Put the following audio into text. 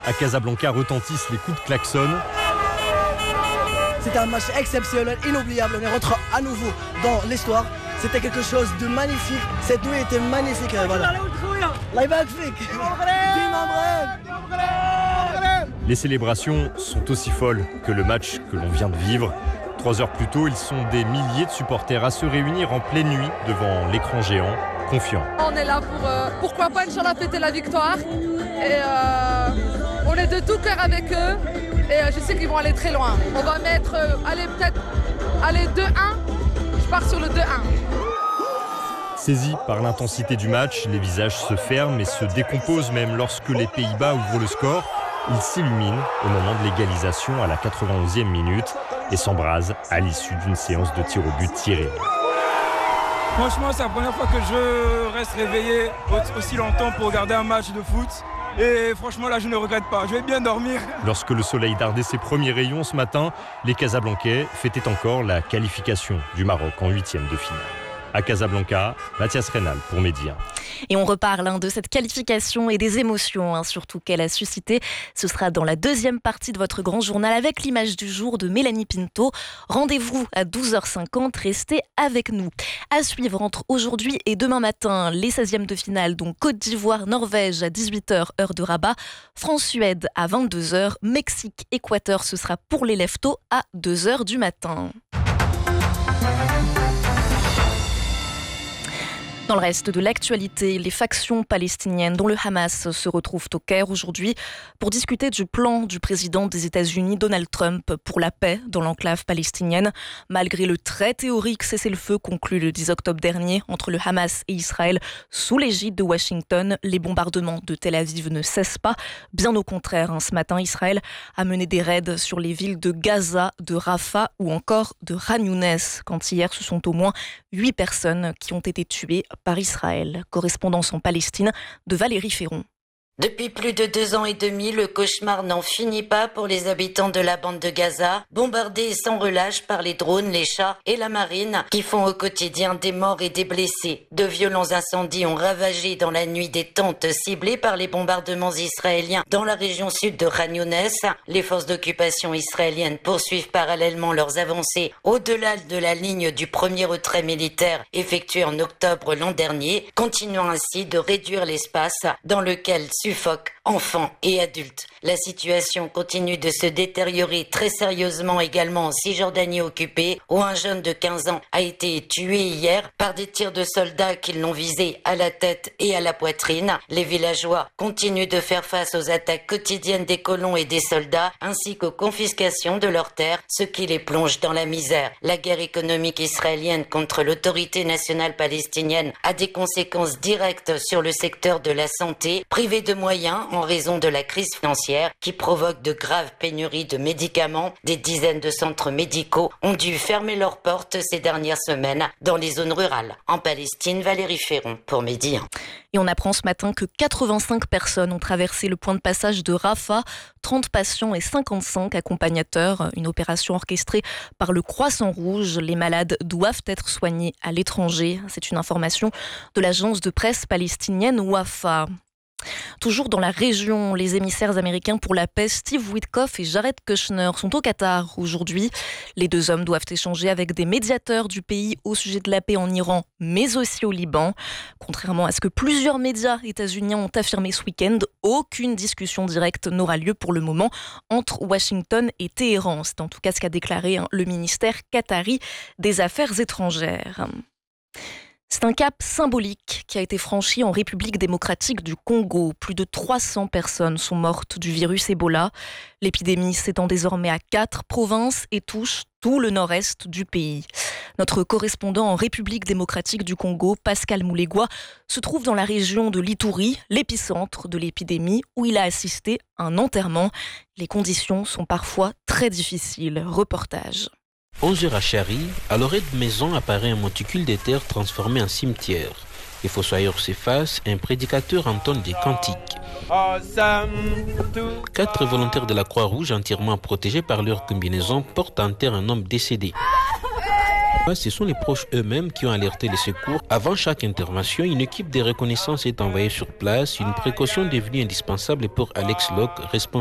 À Casablanca retentissent les coups de klaxon. C'était un match exceptionnel, inoubliable. On est rentré à nouveau dans l'histoire. C'était quelque chose de magnifique. Cette nuit était magnifique. Voilà. Les célébrations sont aussi folles que le match que l'on vient de vivre. 3 heures plus tôt, ils sont des milliers de supporters à se réunir en pleine nuit devant l'écran géant, confiants. On est là pour, pourquoi pas, Inch'Allah, fêter la victoire. Et on est de tout cœur avec eux. Et je sais qu'ils vont aller très loin. On va mettre, aller 2-1. Je pars sur le 2-1. Saisis par l'intensité du match, les visages se ferment et se décomposent même lorsque les Pays-Bas ouvrent le score. Ils s'illuminent au moment de l'égalisation à la 91e minute et s'embrasent à l'issue d'une séance de tir au but tiré. Franchement, c'est la première fois que je reste réveillé aussi longtemps pour regarder un match de foot. Et franchement, là, je ne regrette pas. Je vais bien dormir. Lorsque le soleil dardait ses premiers rayons ce matin, les Casablancais fêtaient encore la qualification du Maroc en 8e de finale. À Casablanca, Mathias Reynal pour Média. Et on reparle de cette qualification et des émotions surtout qu'elle a suscité. Ce sera dans la deuxième partie de votre grand journal avec l'image du jour de Mélanie Pinto. Rendez-vous à 12h50, restez avec nous. À suivre entre aujourd'hui et demain matin, les 16e de finale, donc Côte d'Ivoire-Norvège à 18h, heure de Rabat, France-Suède à 22h, Mexique-Équateur, ce sera pour les leftos à 2h du matin. Dans le reste de l'actualité, les factions palestiniennes dont le Hamas se retrouvent au Caire aujourd'hui pour discuter du plan du président des États-Unis Donald Trump pour la paix dans l'enclave palestinienne. Malgré le très théorique cessez-le-feu conclu le 10 octobre dernier entre le Hamas et Israël sous l'égide de Washington, les bombardements de Tel Aviv ne cessent pas. Bien au contraire, ce matin, Israël a mené des raids sur les villes de Gaza, de Rafah ou encore de Khan Younes, quand hier ce sont au moins 8 personnes qui ont été tuées par Israël. Correspondance en Palestine de Valérie Ferron. Depuis plus de 2 ans et demi, le cauchemar n'en finit pas pour les habitants de la bande de Gaza, bombardés sans relâche par les drones, les chars et la marine qui font au quotidien des morts et des blessés. De violents incendies ont ravagé dans la nuit des tentes ciblées par les bombardements israéliens dans la région sud de Khan Younes. Les forces d'occupation israéliennes poursuivent parallèlement leurs avancées au-delà de la ligne du premier retrait militaire effectué en octobre l'an dernier, continuant ainsi de réduire l'espace dans lequel suffoquent enfants et adultes. La situation continue de se détériorer très sérieusement également en Cisjordanie occupée, où un jeune de 15 ans a été tué hier par des tirs de soldats qui l'ont visé à la tête et à la poitrine. Les villageois continuent de faire face aux attaques quotidiennes des colons et des soldats, ainsi qu'aux confiscations de leurs terres, ce qui les plonge dans la misère. La guerre économique israélienne contre l'autorité nationale palestinienne a des conséquences directes sur le secteur de la santé, privé de moyens en raison de la crise financière qui provoque de graves pénuries de médicaments. Des dizaines de centres médicaux ont dû fermer leurs portes ces dernières semaines dans les zones rurales. En Palestine, Valérie Ferron pour Midi 1. Et on apprend ce matin que 85 personnes ont traversé le point de passage de Rafah, 30 patients et 55 accompagnateurs. Une opération orchestrée par le Croissant Rouge. Les malades doivent être soignés à l'étranger. C'est une information de l'agence de presse palestinienne Wafa. Toujours dans la région, les émissaires américains pour la paix Steve Witkoff et Jared Kushner sont au Qatar aujourd'hui. Les deux hommes doivent échanger avec des médiateurs du pays au sujet de la paix en Iran, mais aussi au Liban. Contrairement à ce que plusieurs médias états-uniens ont affirmé ce week-end, aucune discussion directe n'aura lieu pour le moment entre Washington et Téhéran. C'est en tout cas ce qu'a déclaré le ministère qatari des Affaires étrangères. C'est un cap symbolique qui a été franchi en République démocratique du Congo. Plus de 300 personnes sont mortes du virus Ebola. L'épidémie s'étend désormais à 4 provinces et touche tout le nord-est du pays. Notre correspondant en République démocratique du Congo, Pascal Moulegua, se trouve dans la région de l'Ituri, l'épicentre de l'épidémie, où il a assisté à un enterrement. Les conditions sont parfois très difficiles. Reportage. 11h à Chari, à l'orée de maison apparaît un monticule de terre transformé en cimetière. Les fossoyeurs s'effacent, un prédicateur entonne des cantiques. 4 volontaires de la Croix-Rouge entièrement protégés par leur combinaison portent en terre un homme décédé. Ce sont les proches eux-mêmes qui ont alerté les secours. Avant chaque intervention, une équipe de reconnaissance est envoyée sur place, une précaution devenue indispensable pour Alex Locke, responsable